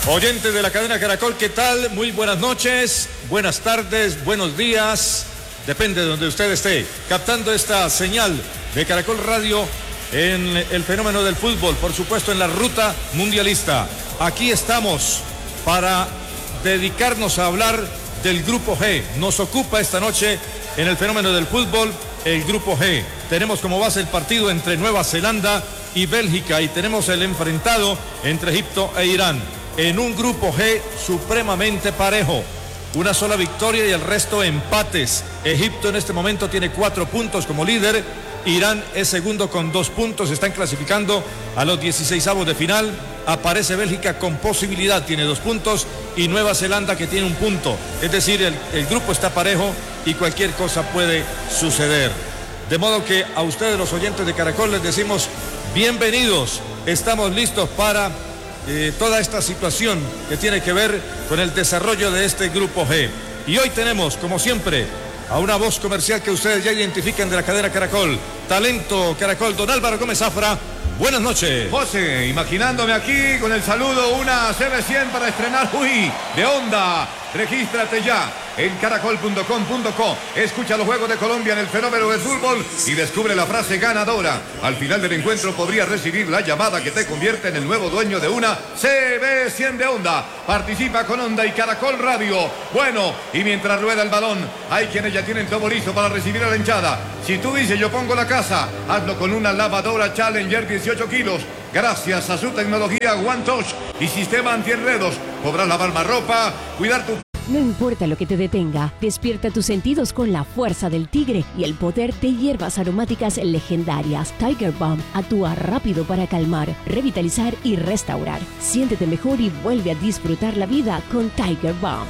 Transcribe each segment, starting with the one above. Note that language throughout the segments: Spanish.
Oyentes de la cadena Caracol, ¿qué tal? Muy buenas noches, buenas tardes, buenos días. Depende de donde usted esté, captando esta señal de Caracol Radio en el fenómeno del fútbol, por supuesto en la ruta mundialista. Aquí estamos para dedicarnos a hablar del Grupo G. Nos ocupa esta noche en el fenómeno del fútbol el Grupo G. Tenemos como base el partido entre Nueva Zelanda y Bélgica y tenemos el enfrentado entre Egipto e Irán. En un Grupo G supremamente parejo. Una sola victoria y el resto empates. Egipto en este momento tiene 4 puntos como líder. Irán es segundo con 2 puntos. Están clasificando a los 16avos de final. Aparece Bélgica con posibilidad, tiene 2 puntos. Y Nueva Zelanda que tiene 1 punto. Es decir, el grupo está parejo y cualquier cosa puede suceder. De modo que a ustedes los oyentes de Caracol les decimos bienvenidos. Estamos listos para toda esta situación que tiene que ver con el desarrollo de este Grupo G. Y hoy tenemos, como siempre, a una voz comercial que ustedes ya identifican de la cadena Caracol. Talento Caracol, don Álvaro Gómez Zafra. Buenas noches. José, imaginándome aquí con el saludo una CB100 para estrenar de Honda. Regístrate ya en caracol.com.co. Escucha los Juegos de Colombia en el fenómeno del fútbol y descubre la frase ganadora. Al final del encuentro podrías recibir la llamada que te convierte en el nuevo dueño de una CB100 de Honda. Participa con Honda y Caracol Radio. Bueno, y mientras rueda el balón, hay quienes ya tienen todo listo para recibir a la hinchada. Si tú dices yo pongo la casa, hazlo con una lavadora Challenger 18 kilos. Gracias a su tecnología One Touch y sistema antienredos, podrás lavar más ropa, cuidar tu... No importa lo que te detenga, despierta tus sentidos con la fuerza del tigre y el poder de hierbas aromáticas legendarias. Tiger Balm actúa rápido para calmar, revitalizar y restaurar. Siéntete mejor y vuelve a disfrutar la vida con Tiger Balm.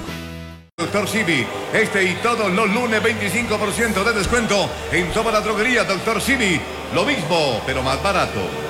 Dr. Simi, y todos los lunes 25% de descuento en toda la droguería Dr. Simi. Lo mismo, pero más barato.